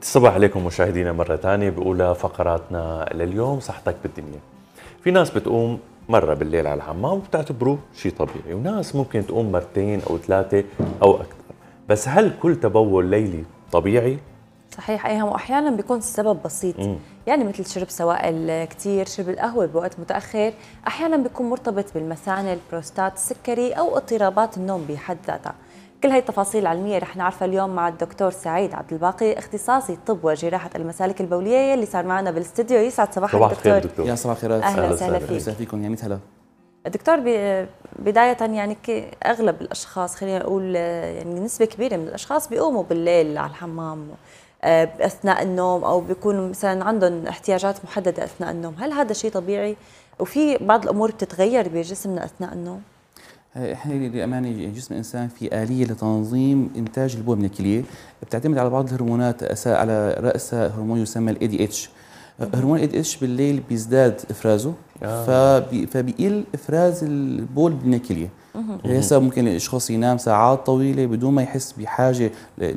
الصباح عليكم مشاهدينا مرة ثانية بأولى فقراتنا لليوم صحتك بالدنيا. في ناس بتقوم مرة بالليل على الحمام وبتعتبروه شيء طبيعي، وناس ممكن تقوم مرتين أو ثلاثة أو أكثر. بس هل كل تبول ليلي طبيعي؟ صحيح أيهم، وأحيانا بيكون السبب بسيط. يعني مثل شرب سوائل كتير، شرب القهوة بوقت متأخر، أحيانا بيكون مرتبط بالمثانة، البروستات، السكري أو اضطرابات النوم بحد ذاتها. كل هاي التفاصيل العلمية رح نعرفها اليوم مع الدكتور سعيد عبد الباقي، اختصاصي طب وجراحة المسالك البولية اللي صار معنا بالاستديو. يسعد صباحك صباح الخير دكتور. دكتور. يا صباح الخيرات. أهلا وسهلا فيك. وسهلا فيكم، يا ميت هلا. دكتور، بداية يعني أغلب الأشخاص، خلينا نقول يعني نسبة كبيرة من الأشخاص بيقوموا بالليل على الحمام أثناء النوم، أو بيكونوا مثلا عندهم احتياجات محددة أثناء النوم. هل هذا شيء طبيعي؟ وفي بعض الأمور بتتغير بجسمنا أثناء النوم؟ احنا للامانه جسم الانسان في اليه لتنظيم انتاج البول من الكليه، بتعتمد على بعض الهرمونات، على راسها هرمون يسمى الاي دي اتش. هرمون الاي دي اتش بالليل بيزداد افرازه، فبيقل افراز البول من الكليه. هسه ممكن الشخص ينام ساعات طويله بدون ما يحس بحاجه